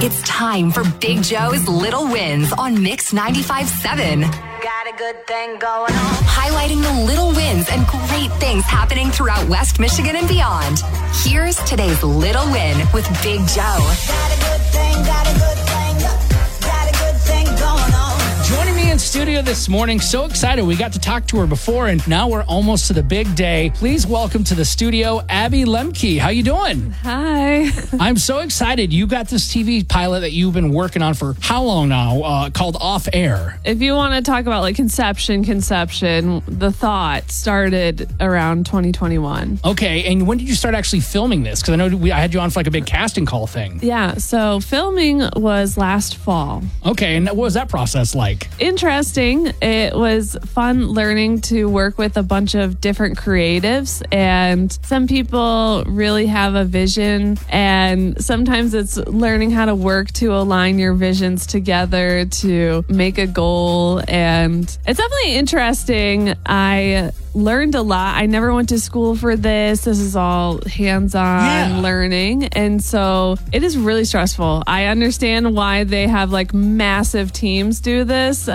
It's time for Big Joe's Little Wins on Mix 95.7. Got a good thing going on. Highlighting the little wins and great things happening throughout West Michigan and beyond. Here's today's little win with Big Joe. Got a good thing, got a good thing, got a good thing going on. Joining me in studio this morning, so excited. We got to talk to her before, and now we're almost to the big day. Please welcome to the studio, Abby Lemke. How you doing? Hi. I'm so excited. You got this TV pilot that you've been working on for how long now, called Off Air? If you want to talk about like conception, the thought started around 2021. Okay, and when did you start actually filming this? Because I know I had you on for like a big casting call thing. Yeah, so filming was last fall. Okay, and what was that process like? Interesting. It was fun learning to work with a bunch of different creatives, and some people really have a vision, and sometimes it's learning how to work to align your visions together to make a goal, and it's definitely interesting. I learned a lot. I never went to school for this. This is all hands-on learning. And so it is really stressful. I understand why they have like massive teams do this.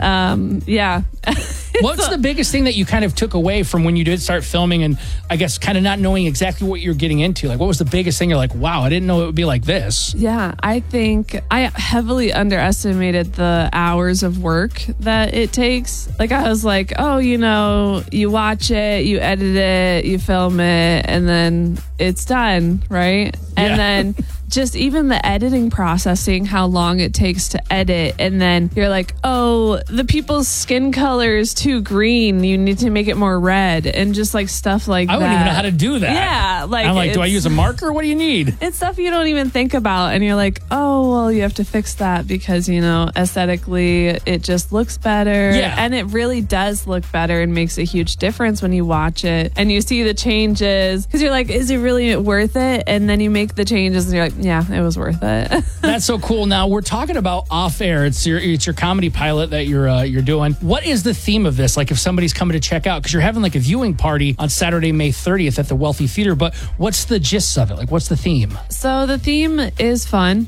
What's the biggest thing that you kind of took away from when you did start filming and I guess kind of not knowing exactly what you're getting into? Like, what was the biggest thing you're like, wow, I didn't know it would be like this? Yeah, I think I heavily underestimated the hours of work that it takes. Like, I was like, oh, you watch it, you edit it, you film it, and then it's done, right? And then just even the editing process, seeing how long it takes to edit, and then you're like, oh, the people's skin color is too green, you need to make it more red, and just like stuff like that. I wouldn't even know how to do that. Yeah, like I'm like, do I use a marker? What do you need? It's stuff you don't even think about, and you're like, oh, well, you have to fix that because, aesthetically it just looks better. Yeah. And it really does look better and makes a huge difference when you watch it and you see the changes, because you're like, is it really worth it? And then you make the changes and you're like, yeah, it was worth it. That's so cool. Now we're talking about Off Air. It's your comedy pilot that you're doing. What is the theme of this? Like if somebody's coming to check out, because you're having like a viewing party on Saturday, May 30th at the Wealthy Theater, but what's the gist of it? Like what's the theme? So the theme is fun.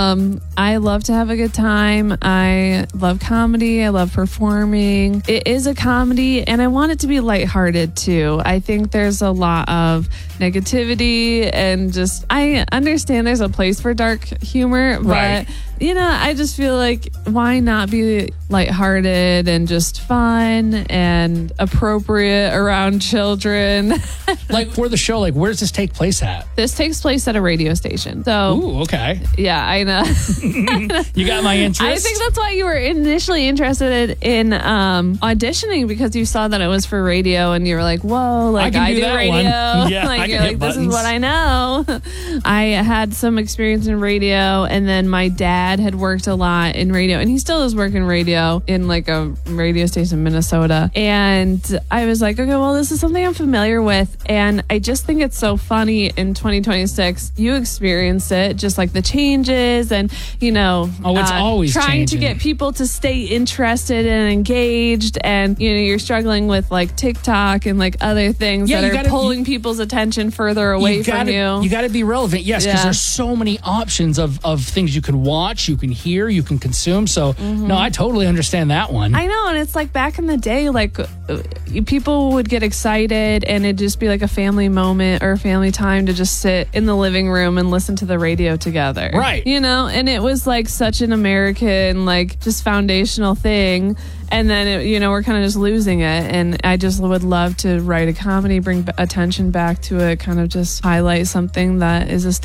I love to have a good time. I love comedy. I love performing. It is a comedy and I want it to be lighthearted too. I think there's a lot of negativity and just, I understand there's a place for dark humor, but right. I just feel like why not be lighthearted and just fun and appropriate around children. Like for the show, like where does this take place at? This takes place at a radio station. So, ooh, okay. Yeah, I know. You got my interest. I think that's why you were initially interested in auditioning, because you saw that it was for radio and you were like, whoa, like I do radio. One. Yeah, like, you're like, this is what I know. I had some experience in radio, and then my dad had worked a lot in radio, and he still is working radio in like a radio station in Minnesota. And I was like, okay, well, this is something I'm familiar with. And I just think it's so funny in 2026. You experience it, just like the changes and, it's always trying changing. to get people to stay interested and engaged. And, you're struggling with like TikTok and like other things that are pulling people's attention further away from you. You got to be relevant. Yes, because there's so many options of things you can watch, you can hear, you can consume. So, no, I totally understand that one. I know. And it's like back in the day, like people would get excited and it'd just be like a family moment or a family time to just sit in the living room and listen to the radio together. Right. And it was like such an American, like just foundational thing. And then, we're kind of just losing it. And I just would love to write a comedy, bring attention back to it, kind of just highlight something that is a